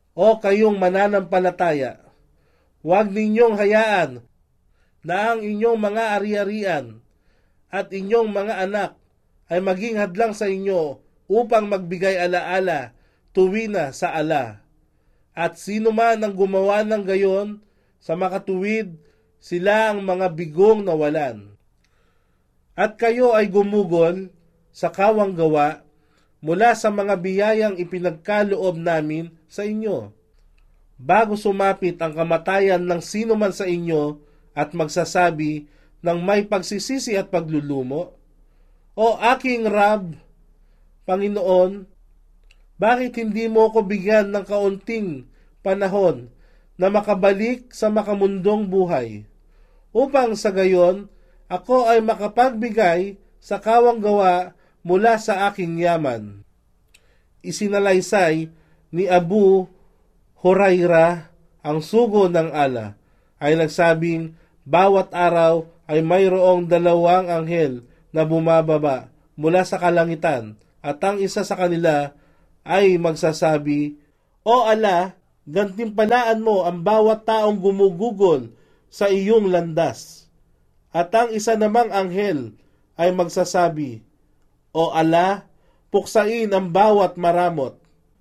O kayong mananampalataya, huwag ninyong hayaan na ang inyong mga ari-arian at inyong mga anak ay maging hadlang sa inyo upang magbigay alaala tuwina sa ala. At sino man ang gumawa ng gayon sa makatuwid, sila ang mga bigong nawalan. At kayo ay gumugol sa kawang gawa mula sa mga biyayang ipinagkaloob namin sa inyo. Bago sumapit ang kamatayan ng sino man sa inyo at magsasabi ng may pagsisisi at paglulumo, O aking Rab, Panginoon, bakit hindi mo ko bigyan ng kaunting panahon na makabalik sa makamundong buhay, upang sa gayon ako ay makapagbigay sa kawang gawa mula sa aking yaman. Isinalaysay ni Abu Hurairah ang sugo ng ala ay nagsabing bawat araw ay mayroong 2 anghel na bumababa mula sa kalangitan at ang isa sa kanila ay magsasabi, O ala, gantimpalaan mo ang bawat taong gumugugol sa iyong landas. At ang isa namang anghel ay magsasabi, O ala, puksain ang bawat maramot.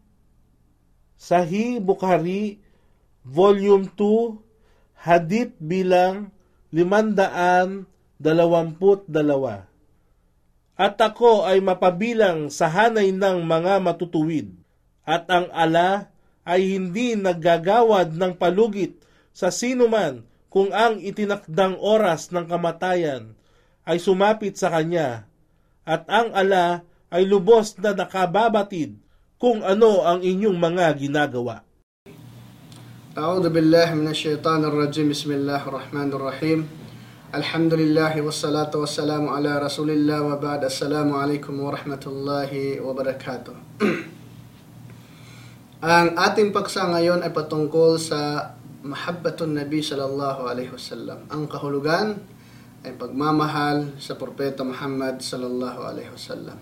Sahih Bukhari, Volume 2, Hadith bilang 522. At ako ay mapabilang sa hanay ng mga matutuwid, at ang ala ay hindi naggagawad ng palugit sa sinuman kung ang itinakdang oras ng kamatayan ay sumapit sa kanya, at ang ala ay lubos na nakababatid kung ano ang inyong mga ginagawa. A'udhu billahi minash shaitanir rajim. Bismillahir rahim. Alhamdulillah wassalatu wassalamu ala Rasulillah wa ba'd. Assalamu alaikum warahmatullahi wabarakatuh. Ang ating paksa ngayon ay patungkol sa mahabbatun Nabi sallallahu alaihi wasallam. Ang kahulugan ay pagmamahal sa Propeta Muhammad sallallahu alaihi wasallam.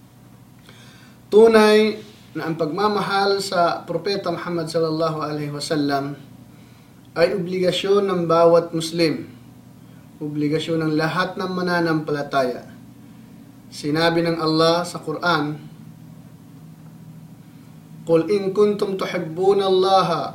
Tunay na ang pagmamahal sa Propeta Muhammad sallallahu alaihi wasallam ay obligasyon ng bawat Muslim, obligasyon ng lahat ng mananampalataya. Sinabi ng Allah sa Quran, Qul in kuntum tuhibbuna Allah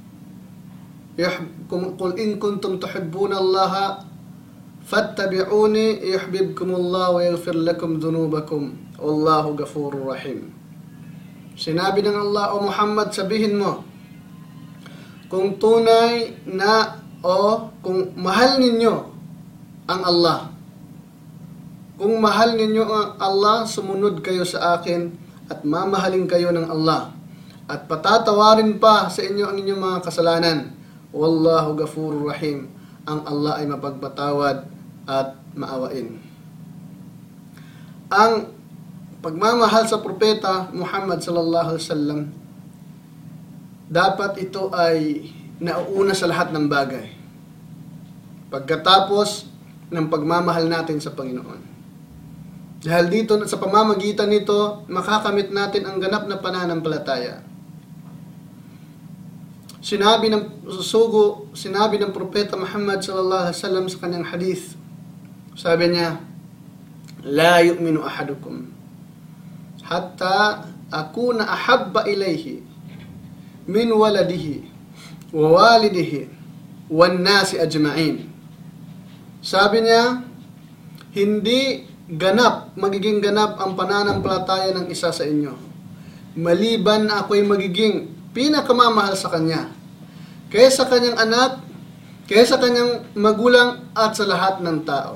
fattabi'uni yuhibbukumullah wa yaghfir lakum dhunubakum wallahu ghafurur rahim. Sinabi ng Allah, O Muhammad, sabihin mo, kung tunay na kung mahal ninyo ang Allah, kung mahal ninyo ang Allah, sumunod kayo sa akin at mamahalin kayo ng Allah at patatawarin pa sa inyo ang inyong mga kasalanan. Wallahu ghafurur rahim. Ang Allah ay mapagpatawad at maawain. Ang pagmamahal sa Propeta Muhammad sallallahu alaihi wasallam, dapat ito ay nauuna sa lahat ng bagay, pagkatapos ng pagmamahal natin sa Panginoon. Dahil dito, sa pamamagitan nito, makakamit natin ang ganap na pananampalataya. Sinabi ng Propeta Muhammad sallallahu alaihi wasallam sa kanyang hadith, sabi niya, La yu'minu ahadukum hatta akuna ahabba ilayhi min waladihi wa walidihi wan nasi ajma'in. Sabi niya, hindi magiging ganap ang pananampalataya ng isa sa inyo maliban na ako'y magiging pinakamamahal sa kanya kaysa kanyang anak, kaysa kanyang magulang at sa lahat ng tao.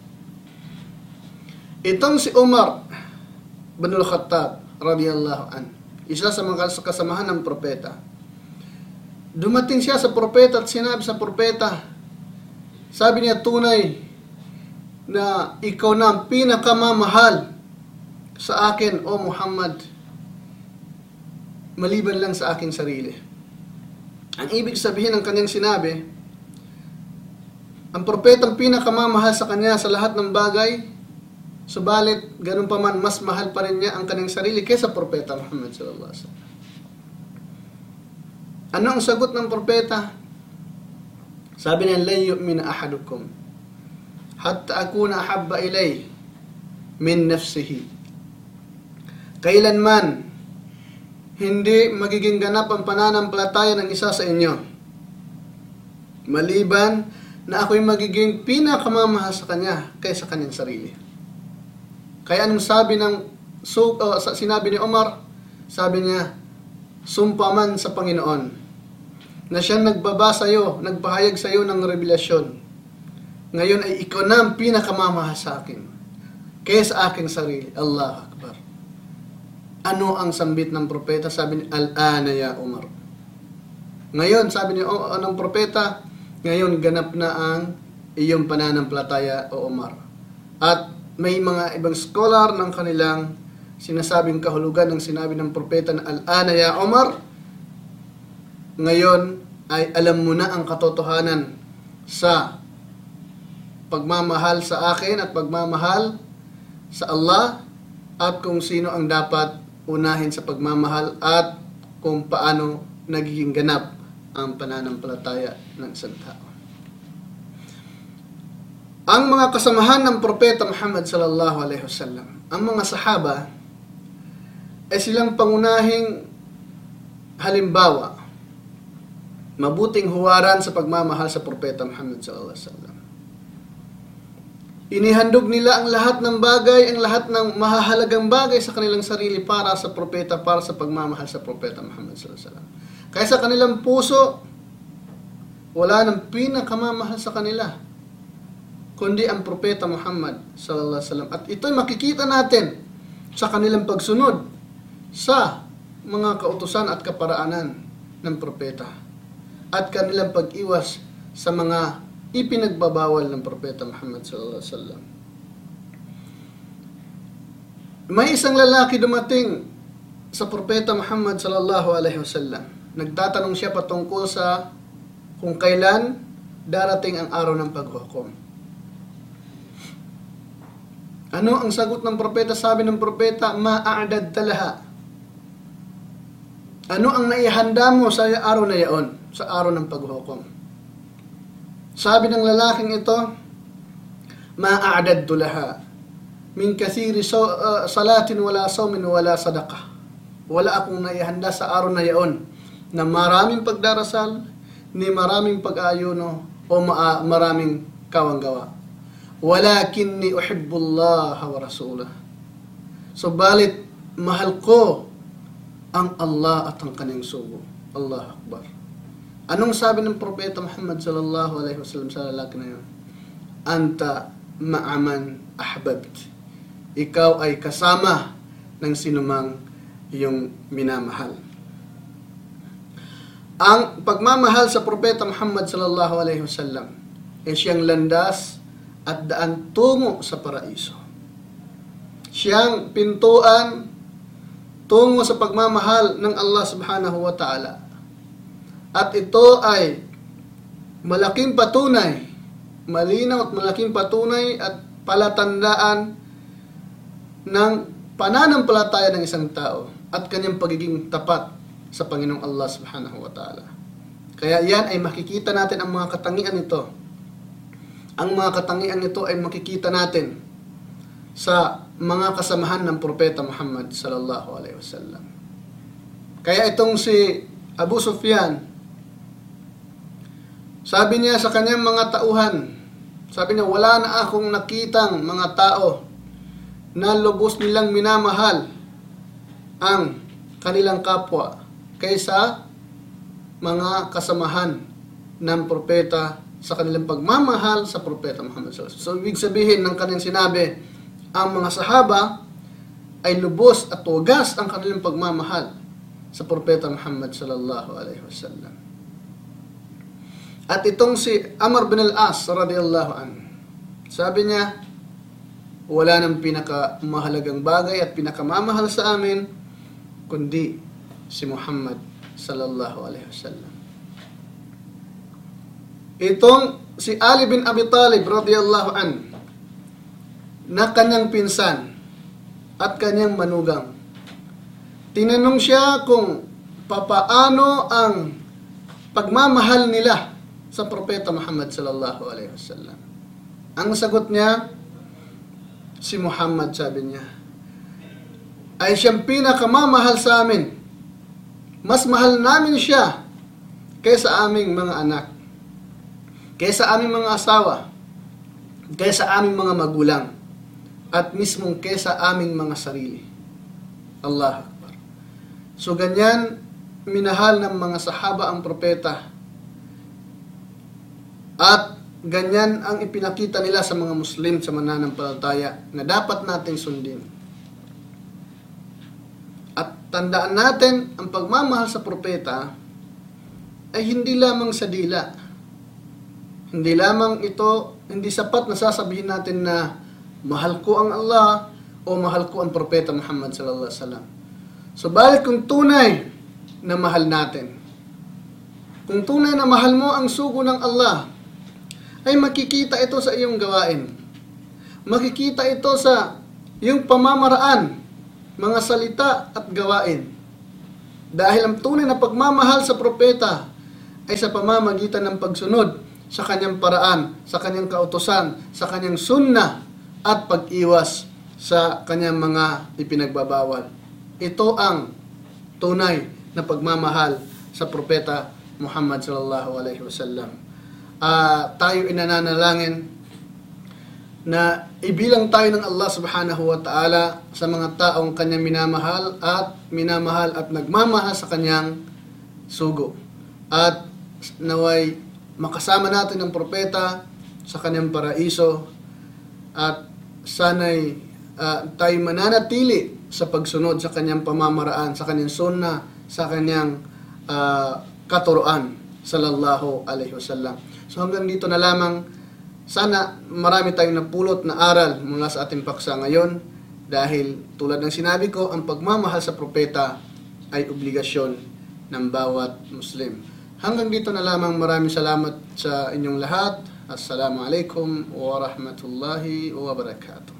Itong si Umar bin al-Khattab radiyallahu an, isa sa mga kasamahan ng propeta. Dumating siya sa propeta at sinabi sa propeta, sabi niya, tunay na ikaw na ang pinakamamahal sa akin, O Muhammad, maliban lang sa aking sarili. Ang ibig sabihin ng kanyang sinabi, ang propetang pinakamamahal sa kanya sa lahat ng bagay, subalit, ganun pa man, mas mahal pa rin niya ang kanyang sarili kaysa Propeta Muhammad sallallahu alaihi wasallam. Ano ang sagot ng propeta? Sabi niya, "La yu'min ahadukum hatta akuna ahabba ilay min nafsihi." Kailanman hindi magiging ganap ang pananampalataya ng isa sa inyo, maliban na ako'y magiging pinakamamahal sa kanya kaysa kanyang sarili. Kaya anong sabi sinabi ni Umar? Sabi niya, "Sumpa man sa Panginoon na siyang nagbaba sa'yo, nagpahayag sa'yo ng revelasyon, ngayon ay ikaw na ang pinakamamahal sa akin kaysa aking sarili." Allahu Akbar. Ano ang sambit ng propeta? Sabi ni, "Al-ana ya Umar." Ngayon, sabi ni ng propeta, ngayon ganap na ang iyong pananampalataya, o Umar. At may mga ibang scholar ng kanilang sinasabing kahulugan ng sinabi ng propeta na "Al-ana ya Umar." Ngayon ay alam mo na ang katotohanan sa pagmamahal sa akin at pagmamahal sa Allah, at kung sino ang dapat unahin sa pagmamahal at kung paano nagiging ganap ang pananampalataya ng isang tao. Ang mga kasamahan ng propeta Muhammad sallallahu alaihi wasallam, ang mga sahaba, ay silang pangunahing halimbawa, mabuting huwaran sa pagmamahal sa propeta Muhammad sallallahu alaihi wasallam. Inihandog nila ang lahat ng bagay, ang lahat ng mahahalagang bagay sa kanilang sarili para sa propeta, para sa pagmamahal sa propeta Muhammad sallallahu alaihi wasallam. Kaya sa kanilang puso, wala nang pinakamamahal sa kanila kundi ang propeta Muhammad sallallahu alaihi wasallam. At ito'y makikita natin sa kanilang pagsunod sa mga kautusan at kaparaanan ng propeta at kanilang pag-iwas sa mga ipinagbabawal ng propeta Muhammad sallallahu alaihi wasallam. May isang lalaki dumating sa propeta Muhammad sallallahu alaihi wasallam. Nagtatanong siya patungkol sa kung kailan darating ang araw ng paghukom. Ano ang sagot ng propeta? Sabi ng propeta, "Ma a'dadta laha." Ano ang naihanda mo sa araw na yaon, sa araw ng paghukom? Sabi ng lalaking ito, "Ma a'dadtu laha min kathiri salatin wala sawmin wala sadaqah." Wala akong naihanda sa araw na yaon na maraming pagdarasal, ni maraming pag-aayuno, o maraming kawanggawa. "Walakinni uhibbullaha wa rasulah." Subalit, mahal ko ang Allah at ang kanyang sugo. Allahu Akbar. Anong sabi ng propeta Muhammad sallallahu alaihi wasallam sa lalaki na yun? "Anta ma'aman ahbabt." Ikaw ay kasama ng sinumang iyong minamahal. Ang pagmamahal sa propeta Muhammad sallallahu alaihi wasallam ay siyang landas at daan tungo sa paraiso. Siyang pintuan tungo sa pagmamahal ng Allah subhanahu wa ta'ala. At ito ay malaking patunay, malinaw at malaking patunay at palatandaan ng pananampalataya ng isang tao at kanyang pagiging tapat sa Panginoong Allah subhanahu wa ta'ala. Kaya yan ay makikita natin ang mga katangian nito. Ang mga katangian nito ay makikita natin sa mga kasamahan ng propeta Muhammad sallallahu alaihi wasallam. Kaya itong si Abu Sufyan, sabi niya sa kanyang mga tauhan, sabi niya, "Wala na akong nakitang mga tao na lubos nilang minamahal ang kanilang kapwa kaysa mga kasamahan ng propeta sa kanilang pagmamahal sa propeta Muhammad sallallahu alaihi wasallam." So, ibig sabihin ng kanyang sinabi, ang mga sahaba ay lubos at wagas ang kanilang pagmamahal sa propeta Muhammad sallallahu alaihi wasallam. At itong si Amr bin al-As radiyallahu anhu, sabi niya, "Wala nang pinakamahalagang bagay at pinakamamahal sa amin kundi si Muhammad sallallahu alaihi wasallam." Itong si Ali bin Abi Talib radiyallahu anhu, na kanyang pinsan at kanyang manugang, tinanong siya kung papaano ang pagmamahal nila sa Propeta Muhammad sallallahu alaihi wasallam? Ang sagot niya, si Muhammad, sabi niya, ay siyang pinakamamahal sa amin. Mas mahal namin siya kaysa aming mga anak, kaysa aming mga asawa, kaysa aming mga magulang, at mismong kaysa aming mga sarili. Allah Akbar. So ganyan, minahal ng mga sahaba ang propeta. At ganyan ang ipinakita nila sa mga Muslim, sa mananampalataya, na dapat nating sundin. At tandaan natin, ang pagmamahal sa propeta ay hindi lamang sa dila. Hindi lamang ito, hindi sapat na sasabihin natin na mahal ko ang Allah o mahal ko ang propeta Muhammad sallallahu alaihi wasallam. Subalit kung tunay na mahal natin, kung tunay na mahal mo ang sugo ng Allah, ay makikita ito sa iyong gawain. Makikita ito sa iyong pamamaraan, mga salita at gawain. Dahil ang tunay na pagmamahal sa propeta ay sa pamamagitan ng pagsunod sa kanyang paraan, sa kanyang kautusan, sa kanyang sunnah, at pag-iwas sa kanyang mga ipinagbabawal. Ito ang tunay na pagmamahal sa propeta Muhammad sallallahu alaihi wasallam. Tayo inananalangin na ibilang tayo ng Allah subhanahu wa ta'ala sa mga taong kanyang minamahal at nagmamahal sa kanyang sugo. At naway makasama natin ang propeta sa kanyang paraiso, at sana'y tayo mananatili sa pagsunod sa kanyang pamamaraan, sa kanyang sunnah, sa kanyang katuruan sallallahu alaihi wasallam. So hanggang dito na lamang. Sana marami tayong napulot na aral mula sa ating paksa ngayon, dahil tulad ng sinabi ko, ang pagmamahal sa propeta ay obligasyon ng bawat Muslim. Hanggang dito na lamang. Maraming salamat sa inyong lahat. Assalamualaikum warahmatullahi wabarakatuh.